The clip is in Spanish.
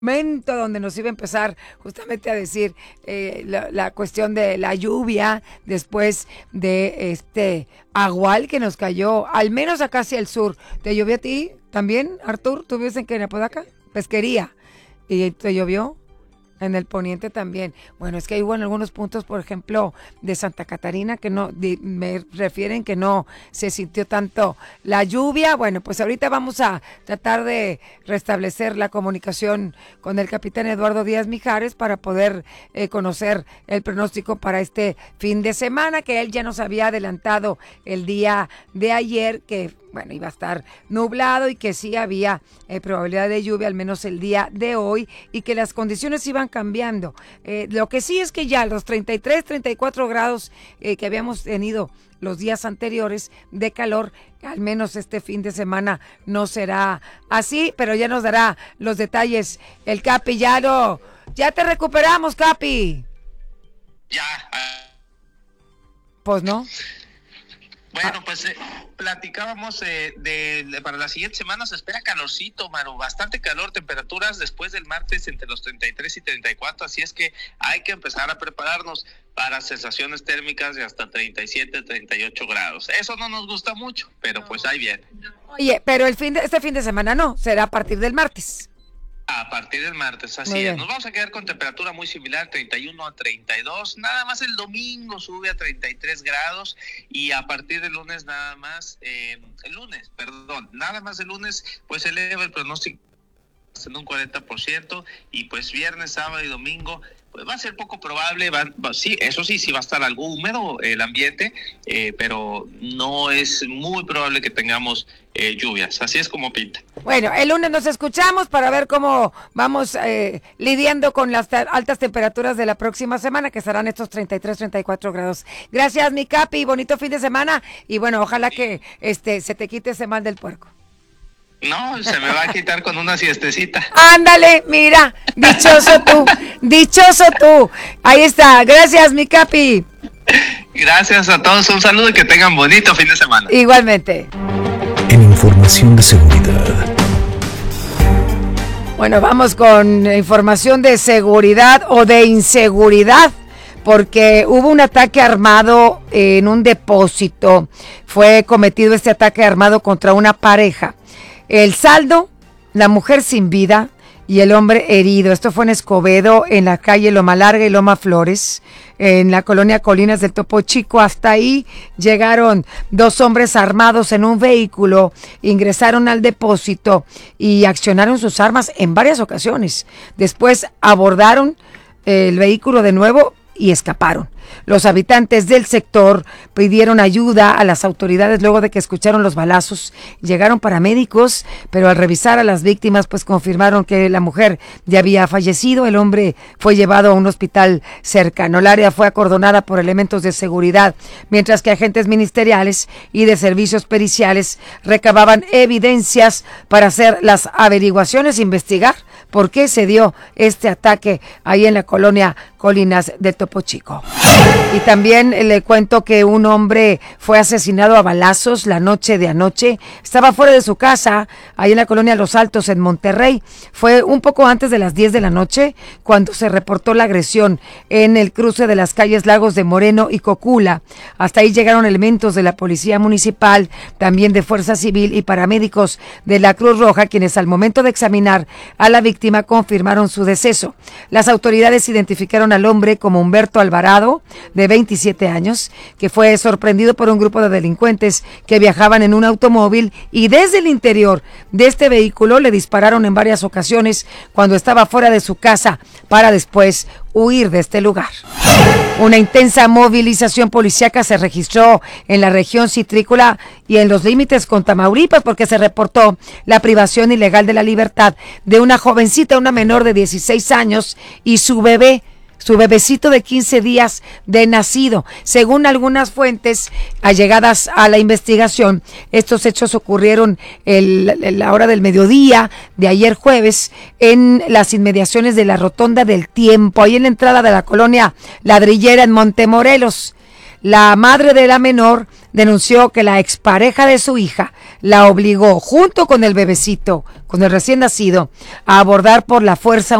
Momento donde nos iba a empezar justamente a decir la cuestión de la lluvia después de este agual que nos cayó, al menos acá hacia el sur. ¿Te llovió a ti también, Artur? ¿Tú vives en Apodaca? Pesquería. ¿Y te llovió? En el poniente también. Bueno, es que hubo en algunos puntos, por ejemplo, de Santa Catarina, que no, me refieren que no se sintió tanto la lluvia. Bueno, pues ahorita vamos a tratar de restablecer la comunicación con el capitán Eduardo Díaz Mijares para poder conocer el pronóstico para este fin de semana, que él ya nos había adelantado el día de ayer, que bueno, iba a estar nublado y que sí había probabilidad de lluvia, al menos el día de hoy, y que las condiciones iban cambiando. Lo que sí es que ya los 33, 34 grados que habíamos tenido los días anteriores de calor, al menos este fin de semana no será así, pero ya nos dará los detalles el Capi. Ya te recuperamos, Capi. Ya. Pues no. Bueno, pues platicábamos para la siguiente semana se espera calorcito, Maru, bastante calor, temperaturas después del martes entre los 33 y 34, así es que hay que empezar a prepararnos para sensaciones térmicas de hasta 37, 38 grados. Eso no nos gusta mucho, pero pues ahí viene. Oye, pero este fin de semana no, será a partir del martes. A partir del martes, así es. Nos vamos a quedar con temperatura muy similar, 31 a 32. Nada más el domingo sube a 33 grados y a partir del lunes nada más el lunes, pues eleva el pronóstico en un 40% y pues viernes, sábado y domingo pues va a ser poco probable, sí, eso sí va a estar algo húmedo el ambiente, pero no es muy probable que tengamos lluvias, así es como pinta. Bueno, el lunes nos escuchamos para ver cómo vamos lidiando con las altas temperaturas de la próxima semana, que serán estos 33, 34 grados. Gracias, mi Capi, bonito fin de semana y bueno, ojalá que se te quite ese mal del puerco. No, se me va a quitar con una siestecita. Ándale, mira, dichoso tú. Ahí está, gracias, mi Capi. Gracias a todos, un saludo y que tengan bonito fin de semana. Igualmente. En información de seguridad. Bueno, vamos con información de seguridad o de inseguridad, porque hubo un ataque armado en un depósito. Fue cometido este ataque armado contra una pareja. El saldo, la mujer sin vida y el hombre herido. Esto fue en Escobedo, en la calle Loma Larga y Loma Flores, en la colonia Colinas del Topo Chico. Hasta ahí llegaron dos hombres armados en un vehículo, ingresaron al depósito y accionaron sus armas en varias ocasiones. Después abordaron el vehículo de nuevo y escaparon. Los habitantes del sector pidieron ayuda a las autoridades luego de que escucharon los balazos. Llegaron paramédicos, pero al revisar a las víctimas, pues confirmaron que la mujer ya había fallecido. El hombre fue llevado a un hospital cercano. El área fue acordonada por elementos de seguridad, mientras que agentes ministeriales y de servicios periciales recababan evidencias para hacer las averiguaciones e investigar por qué se dio este ataque ahí en la colonia Colinas de Topo Chico. Y también le cuento que un hombre fue asesinado a balazos la noche de anoche. Estaba fuera de su casa, ahí en la colonia Los Altos, en Monterrey. Fue un poco antes de las 10 de la noche cuando se reportó la agresión en el cruce de las calles Lagos de Moreno y Cocula. Hasta ahí llegaron elementos de la Policía Municipal, también de Fuerza Civil y paramédicos de la Cruz Roja, quienes al momento de examinar a la víctima confirmaron su deceso. Las autoridades identificaron al hombre como Humberto Alvarado, de 27 años, que fue sorprendido por un grupo de delincuentes que viajaban en un automóvil y desde el interior de este vehículo le dispararon en varias ocasiones cuando estaba fuera de su casa para después huir de este lugar. Una intensa movilización policíaca se registró en la región citrícola y en los límites con Tamaulipas, porque se reportó la privación ilegal de la libertad de una jovencita, una menor de 16 años y su bebecito de 15 días de nacido. Según algunas fuentes allegadas a la investigación, estos hechos ocurrieron la hora del mediodía de ayer jueves en las inmediaciones de la Rotonda del Tiempo, ahí en la entrada de la colonia Ladrillera en Montemorelos. La madre de la menor denunció que la expareja de su hija la obligó, junto con el bebecito, con el recién nacido, a abordar por la fuerza